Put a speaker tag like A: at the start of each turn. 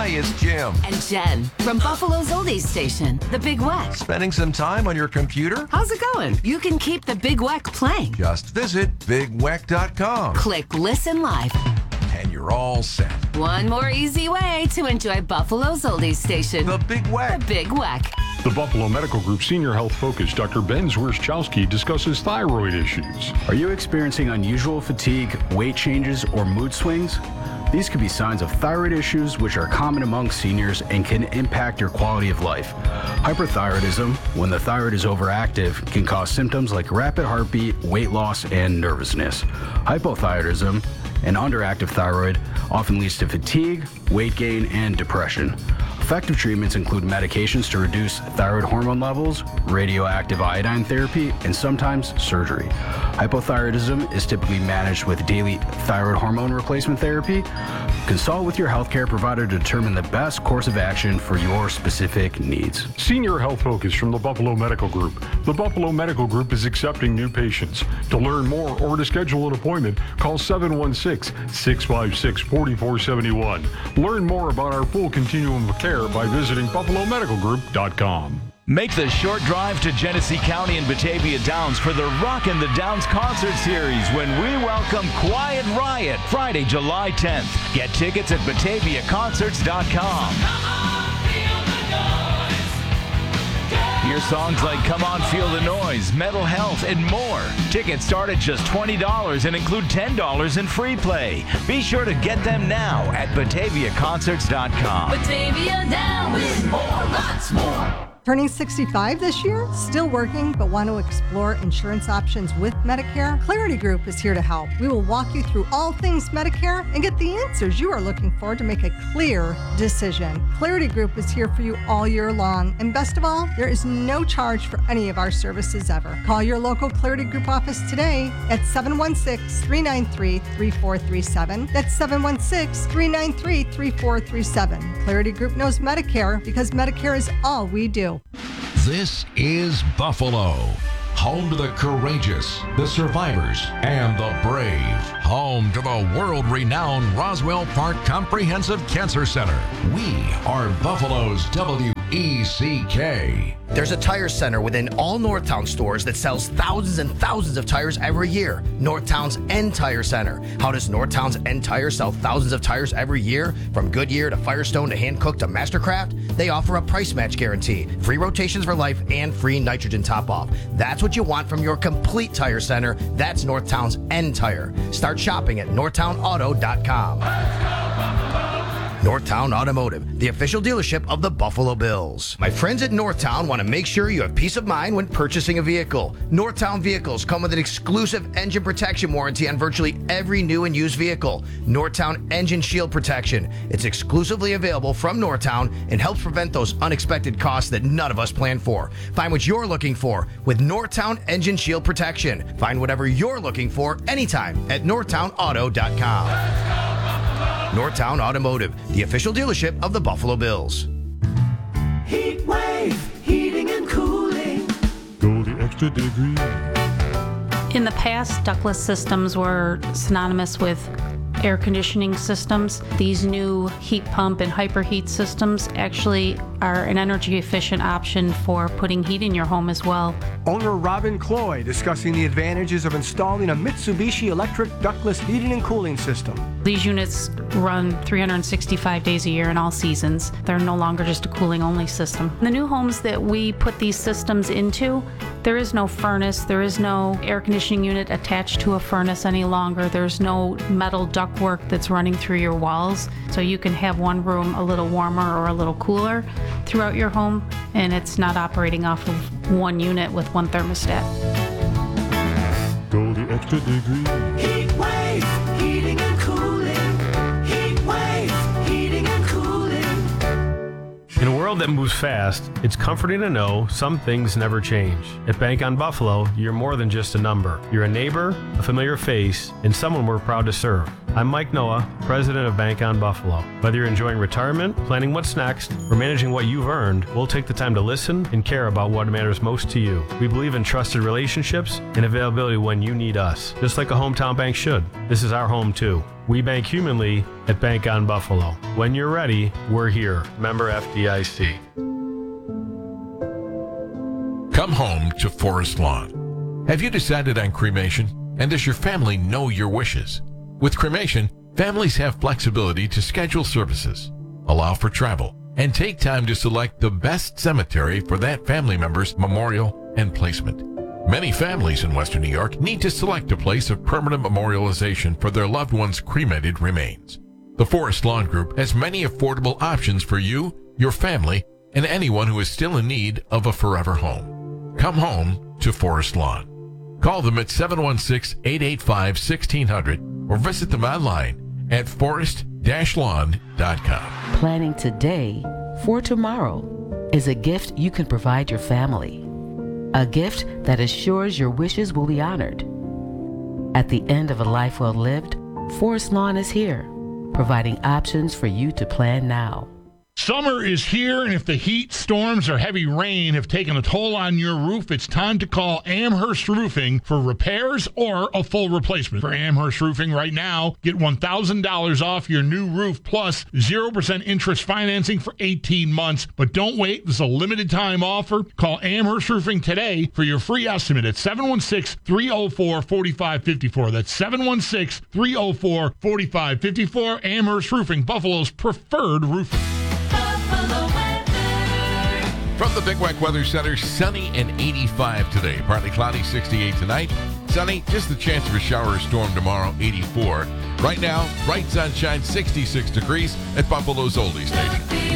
A: Hi, it's Jim.
B: And Jen from Buffalo's Oldies Station, The Big Weck.
A: Spending some time on your computer?
B: How's it going? You can keep The Big Weck playing.
A: Just visit BigWeck.com.
B: Click Listen Live.
A: And you're all set.
B: One more easy way to enjoy Buffalo's Oldies Station.
A: The Big Weck.
B: The Big Weck.
C: The Buffalo Medical Group Senior Health Focus, Dr. Ben Zwierczkowski, discusses thyroid issues.
D: Are you experiencing unusual fatigue, weight changes, or mood swings? These could be signs of thyroid issues, which are common among seniors and can impact your quality of life. Hyperthyroidism, when the thyroid is overactive, can cause symptoms like rapid heartbeat, weight loss, and nervousness. Hypothyroidism, an underactive thyroid, often leads to fatigue, weight gain, and depression. Effective treatments include medications to reduce thyroid hormone levels, radioactive iodine therapy, and sometimes surgery. Hypothyroidism is typically managed with daily thyroid hormone replacement therapy. Consult with your healthcare provider to determine the best course of action for your specific needs.
C: Senior Health Focus from the Buffalo Medical Group. The Buffalo Medical Group is accepting new patients. To learn more or to schedule an appointment, call 716-656-4471. Learn more about our full continuum of care by visiting BuffaloMedicalGroup.com.
E: Make the short drive to Genesee County and Batavia Downs for the Rockin' the Downs concert series when we welcome Quiet Riot Friday, July 10th. Get tickets at BataviaConcerts.com. Hear songs like Come On Feel the Noise, Mental Health, and more. Tickets start at just $20 and include $10 in free play. Be sure to get them now at BataviaConcerts.com.
B: Batavia Downs with more, lots more.
F: Turning 65 this year? Still working, but want to explore insurance options with Medicare? Clarity Group is here to help. We will walk you through all things Medicare and get the answers you are looking for to make a clear decision. Clarity Group is here for you all year long. And best of all, there is no charge for any of our services ever. Call your local Clarity Group office today at 716-393-3437. That's 716-393-3437. Clarity Group knows Medicare because Medicare is all we do.
G: This is Buffalo, home to the courageous, the survivors, and the brave. Home to the world-renowned Roswell Park Comprehensive Cancer Center. We are Buffalo's WECK.
H: There's a tire center within all Northtown stores that sells thousands and thousands of tires every year. Northtown's N Tire Center. How does Northtown's N Tire sell thousands of tires every year? From Goodyear to Firestone to Hankook to Mastercraft? They offer a price match guarantee, free rotations for life, and free nitrogen top-off. That's what you want from your complete tire center. That's Northtown's N Tire. Start shopping at northtownauto.com. Northtown Automotive, the official dealership of the Buffalo Bills. My friends at Northtown want to make sure you have peace of mind when purchasing a vehicle. Northtown vehicles come with an exclusive engine protection warranty on virtually every new and used vehicle. Northtown Engine Shield Protection. It's exclusively available from Northtown and helps prevent those unexpected costs that none of us plan for. Find what you're looking for with Northtown Engine Shield Protection. Find whatever you're looking for anytime at northtownauto.com. Northtown Automotive, the official dealership of the Buffalo Bills.
I: Heat Wave, heating and cooling.
C: Go the extra degree.
J: In the past, ductless systems were synonymous with air conditioning systems. These new heat pump and hyperheat systems actually are an energy efficient option for putting heat in your home as well.
K: Owner Robin Cloy discussing the advantages of installing a Mitsubishi electric ductless heating and cooling system.
J: These units run 365 days a year in all seasons. They're no longer just a cooling only system. The new homes that we put these systems into, there is no furnace, there is no air conditioning unit attached to a furnace any longer. There's no metal ductwork that's running through your walls. So you can have one room a little warmer or a little cooler throughout your home, and it's not operating off of one unit with one thermostat.
C: Go the extra degree.
I: Heat Wave, heating and cooling. Heat Wave, heating and cooling.
L: In a world that moves fast, it's comforting to know some things never change. At Bank on Buffalo, you're more than just a number. You're a neighbor, a familiar face, and someone we're proud to serve. I'm Mike Noah, president of Bank on Buffalo. Whether you're enjoying retirement, planning what's next, or managing what you've earned, we'll take the time to listen and care about what matters most to you. We believe in trusted relationships and availability when you need us, just like a hometown bank should. This is our home too. We bank humanly at Bank on Buffalo. When you're ready, we're here. Member FDIC.
G: Come home to Forest Lawn. Have you decided on cremation? And does your family know your wishes? With cremation, families have flexibility to schedule services, allow for travel, and take time to select the best cemetery for that family member's memorial and placement. Many families in Western New York need to select a place of permanent memorialization for their loved one's cremated remains. The Forest Lawn Group has many affordable options for you, your family, and anyone who is still in need of a forever home. Come home to Forest Lawn. Call them at 716-885-1600 or visit them online at forest-lawn.com.
M: Planning today for tomorrow is a gift you can provide your family. A gift that assures your wishes will be honored. At the end of a life well lived, Forest Lawn is here, providing options for you to plan now.
N: Summer is here, and if the heat, storms, or heavy rain have taken a toll on your roof, it's time to call Amherst Roofing for repairs or a full replacement. For Amherst Roofing right now, get $1,000 off your new roof plus 0% interest financing for 18 months. But don't wait. This is a limited time offer. Call Amherst Roofing today for your free estimate at 716-304-4554. That's 716-304-4554. Amherst Roofing, Buffalo's preferred roofing.
G: From the Big Weck Weather Center, sunny and 85 today. Partly cloudy, 68 tonight. Sunny, just the chance of a shower or storm tomorrow, 84. Right now, bright sunshine, 66 degrees at Buffalo's Oldie Station.